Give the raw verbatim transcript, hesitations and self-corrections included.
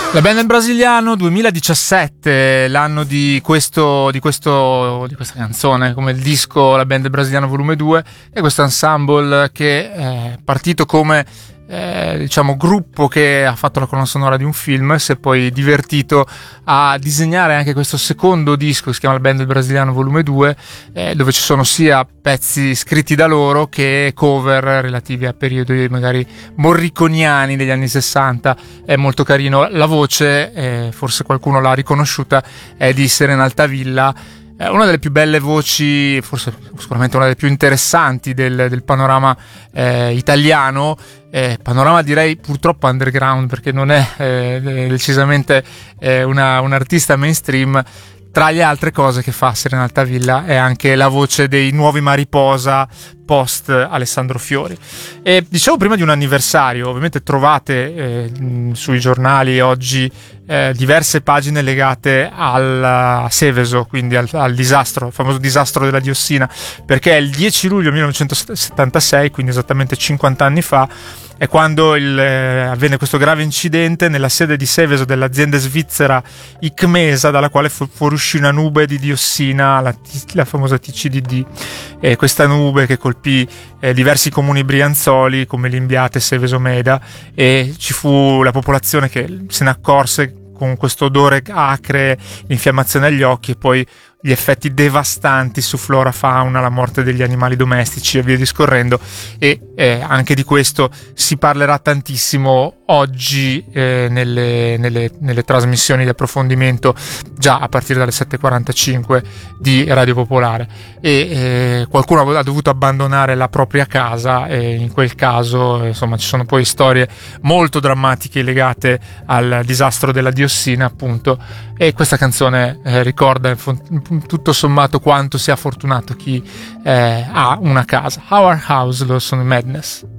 La band del brasiliano, duemiladiciassette, l'anno di questo, di questo, di questa canzone, come il disco La band del brasiliano volume due, e questo ensemble che è partito come eh, diciamo gruppo che ha fatto la colonna sonora di un film, si è poi divertito a disegnare anche questo secondo disco che si chiama La band del brasiliano volume due, eh, dove ci sono sia pezzi scritti da loro che cover relativi a periodi magari morriconiani degli anni sessanta. È molto carino. La voce, eh, forse qualcuno l'ha riconosciuta, è di Serena Altavilla, è una delle più belle voci, forse sicuramente una delle più interessanti del, del panorama eh, italiano, eh, panorama direi purtroppo underground, perché non è eh, decisamente eh, una, un artista mainstream. Tra le altre cose che fa Serena Altavilla è anche la voce dei Nuovi Mariposa post Alessandro Fiori. E dicevo prima di un anniversario, ovviamente trovate eh, sui giornali oggi eh, diverse pagine legate al a Seveso, quindi al, al disastro, il famoso disastro della diossina, perché è il dieci luglio millenovecentosettantasei, quindi esattamente cinquanta anni fa, è quando il, eh, avvenne questo grave incidente nella sede di Seveso dell'azienda svizzera Icmesa, dalla quale fu, fuoriuscì una nube di diossina, la, la famosa T C D D, e questa nube che colpì eh, diversi comuni brianzoli come Limbiate e Seveso Meda, e ci fu la popolazione che se ne accorse con questo odore acre, l'infiammazione agli occhi e poi gli effetti devastanti su flora, fauna, la morte degli animali domestici e via discorrendo. E eh, anche di questo si parlerà tantissimo oggi eh, nelle, nelle, nelle trasmissioni di approfondimento, già a partire dalle sette e quarantacinque di Radio Popolare. E eh, qualcuno ha dovuto abbandonare la propria casa, e in quel caso insomma ci sono poi storie molto drammatiche legate al disastro della diossina, appunto, e questa canzone eh, ricorda tutto sommato quanto sia fortunato chi eh, ha una casa. Our House, lo sono i Madness.